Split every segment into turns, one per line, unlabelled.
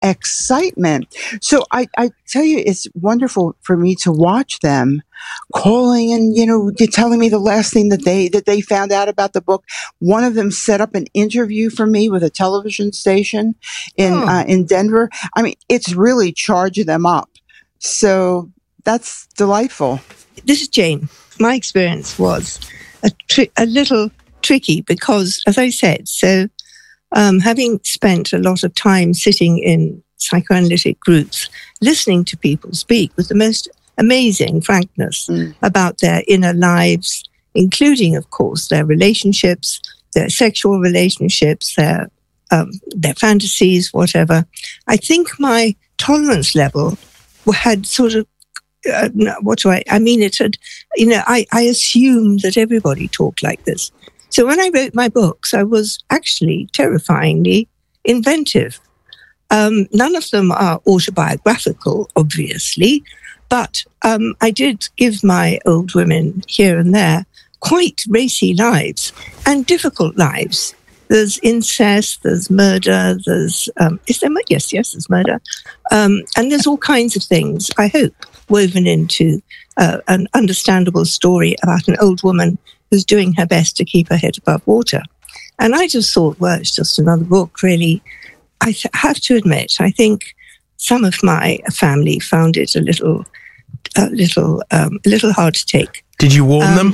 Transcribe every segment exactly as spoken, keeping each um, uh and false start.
excitement. So I, I tell you, it's wonderful for me to watch them calling and, you know, telling me the last thing that they, that they found out about the book. One of them set up an interview for me with a television station in,
oh.
uh, in Denver. I mean, it's really charged them up. So that's delightful.
This is Jane. My experience was a, tri- a little tricky because, as I said, so Um, having spent a lot of time sitting in psychoanalytic groups, listening to people speak with the most amazing frankness mm. about their inner lives, including, of course, their relationships, their sexual relationships, their um, their fantasies, whatever. I think my tolerance level had sort of, uh, what do I, I mean, it had, you know, I, I assumed that everybody talked like this. So when I wrote my books, I was actually terrifyingly inventive. Um, none of them are autobiographical, obviously, but um, I did give my old women here and there quite racy lives and difficult lives. There's incest, there's murder, there's, um, is there, yes, yes, there's murder. Um, and there's all kinds of things, I hope, woven into uh, an understandable story about an old woman who's doing her best to keep her head above water. And I just thought, well, it's just another book, really. I th- have to admit, I think some of my family found it a little, a little, um, a little hard to take.
Did you warn um, them?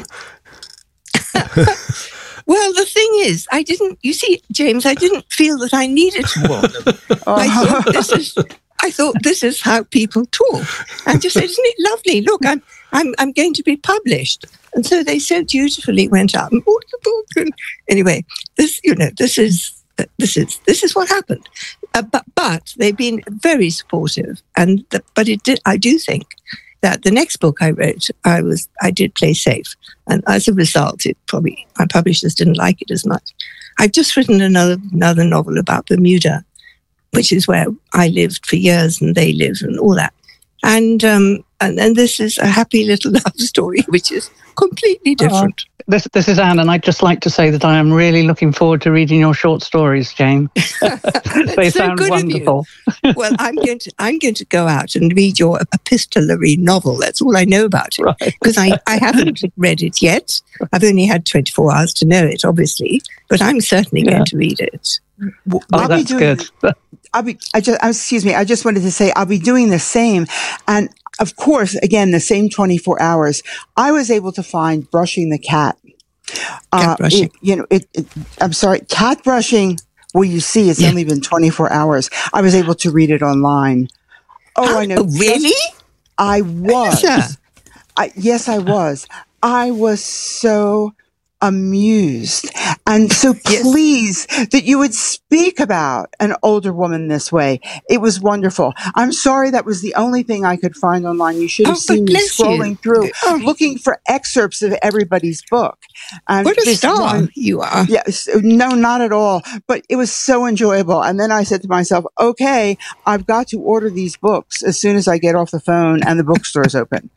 Well, the thing is, I didn't, you see, James, I didn't feel that I needed to warn them. I thought this is, I thought this is how people talk. And just said, isn't it lovely? Look, I'm, I'm, I'm going to be published. And so they so dutifully went up and bought the book. And anyway, this, you know, this is, this is, this is what happened. Uh, but, but they've been very supportive. And, the, but it did, I do think that the next book I wrote, I was, I did play safe. And as a result, it probably, my publishers didn't like it as much. I've just written another, another novel about Bermuda, which is where I lived for years and they live and all that. And, um, and and this is a happy little love story, which is completely different.
Oh, this this is Anne, and I'd just like to say that I am really looking forward to reading your short stories, Jane. They
so
sound
good
wonderful.
Of you. Well, I'm going to I'm going to go out and read your epistolary novel. That's all I know about it, because right. I, I haven't read it yet. I've only had twenty-four hours to know it, obviously, but I'm certainly yeah. going to read it.
Well, oh, that's doing, good.
I'll be. I just. Excuse me. I just wanted to say I'll be doing the same, and of course, again, the same twenty-four hours. I was able to find Brushing the Cat.
Cat
uh,
brushing.
It, you know, it, it, I'm sorry, cat brushing. Well, you see, it's yeah. only been twenty-four hours. I was able to read it online. Oh,
oh
I know.
Oh, really?
I was.
Yes,
I, yes, I was. I was so amused and so pleased yes. that you would speak about an older woman this way. It was wonderful. I'm sorry that was the only thing I could find online. You should have oh, seen me scrolling you. through, oh. looking for excerpts of everybody's book.
And what a star one, you are.
Yes, no, not at all. But it was so enjoyable. And then I said to myself, okay, I've got to order these books as soon as I get off the phone and the bookstore's open.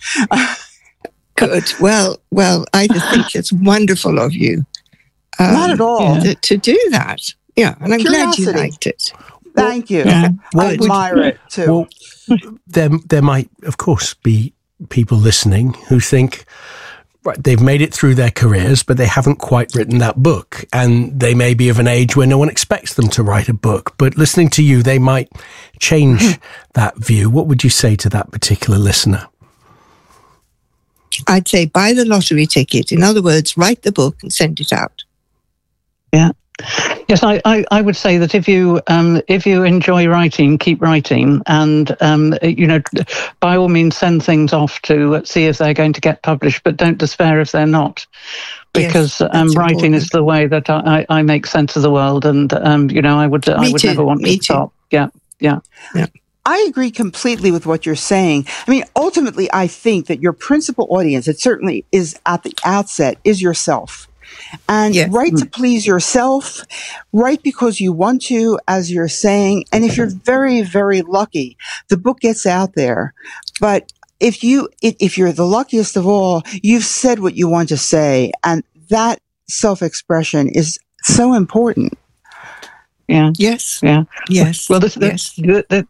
Good. Well, well, I just think it's wonderful of you.
Um, Not at all.
To, to do that. Yeah, and I'm
Curiosity.
glad you liked it.
Thank you.
Yeah.
I admire would, it too.
Well, there, there might, of course, be people listening who think, right, they've made it through their careers, but they haven't quite written that book. And they may be of an age where no one expects them to write a book. But listening to you, they might change that view. What would you say to that particular listener?
I'd say buy the lottery ticket. In other words, write the book and send it out.
Yeah. Yes, I, I, I would say that if you um, if you enjoy writing, keep writing, and um, you know, by all means, send things off to see if they're going to get published. But don't despair if they're not, because yes, um, writing important. is the way that I, I make sense of the world, and um, you know, I would Me I would
too.
never want
Me
to stop. Yeah, yeah,
yeah.
I agree completely with what you're saying. I mean, ultimately, I think that your principal audience, it certainly is at the outset, is yourself. And yes. write to please yourself, write because you want to, as you're saying. And if you're very, very lucky, the book gets out there. But if you, if you're the luckiest of all, you've said what you want to say. And that self-expression is so important.
Yeah.
Yes.
Yeah.
Yes.
Well, this,
yes.
The, the,